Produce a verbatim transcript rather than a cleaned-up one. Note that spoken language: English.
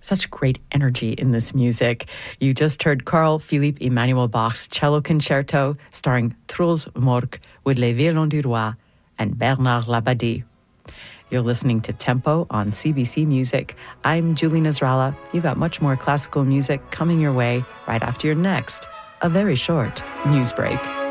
Such great energy in this music. You just heard Carl Philippe Emmanuel Bach's Cello Concerto starring Truls Mork with Les Violons du Roi and Bernard Labadie. You're listening to Tempo on C B C Music. I'm Julie Nasrallah. You got much more classical music coming your way right after your next, a very short news break.